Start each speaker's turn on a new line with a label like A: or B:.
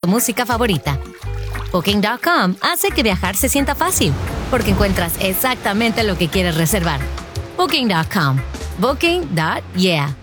A: música favorita. Booking.com hace que viajar se sienta fácil, porque encuentras exactamente lo que quieres reservar. Booking.com. Booking.yeah.